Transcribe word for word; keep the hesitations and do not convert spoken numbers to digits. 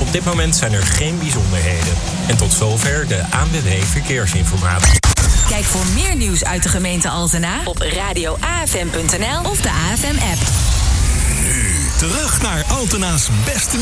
Op dit moment zijn er geen bijzonderheden. En tot zover de A N W B Verkeersinformatie. Kijk voor meer nieuws uit de gemeente Altena op radio a f m punt n l of de A F M-app. Nu terug naar Altena's beste